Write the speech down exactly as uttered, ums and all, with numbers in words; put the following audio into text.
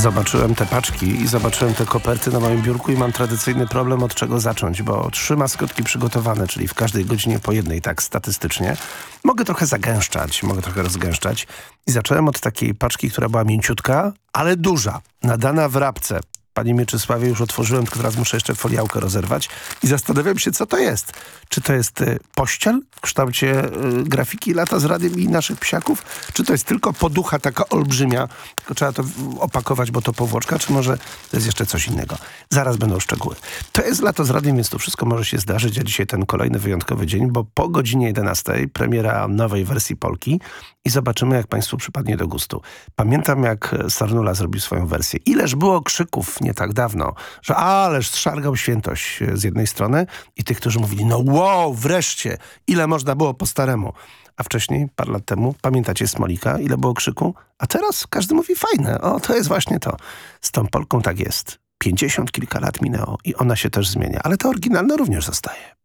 Zobaczyłem te paczki i zobaczyłem te koperty na moim biurku i mam tradycyjny problem, od czego zacząć, bo trzy maskotki przygotowane, czyli w każdej godzinie po jednej, tak statystycznie. Mogę trochę zagęszczać, mogę trochę rozgęszczać i zacząłem od takiej paczki, która była mięciutka, ale duża, nadana w rabce. Panie Mieczysławie, już otworzyłem, tylko teraz muszę jeszcze foliałkę rozerwać i zastanawiam się, co to jest. Czy to jest y, pościel w kształcie y, grafiki Lata z Radiem i naszych psiaków? Czy to jest tylko poducha taka olbrzymia, tylko trzeba to opakować, bo to powłoczka, czy może to jest jeszcze coś innego? Zaraz będą szczegóły. To jest Lato z Radiem, więc tu wszystko może się zdarzyć, a dzisiaj ten kolejny wyjątkowy dzień, bo po godzinie jedenastej premiera nowej wersji Polki i zobaczymy, jak Państwu przypadnie do gustu. Pamiętam, jak Sarnula zrobił swoją wersję. Ileż było krzyków nie tak dawno, że ależ zszargał świętość z jednej strony i tych, którzy mówili, no wow, wreszcie, ile można było po staremu. A wcześniej, parę lat temu, pamiętacie Smolika, ile było krzyku? A teraz każdy mówi fajne, o to jest właśnie to. Z tą Polką tak jest. Pięćdziesiąt kilka lat minęło i ona się też zmienia, ale to oryginalne również zostaje.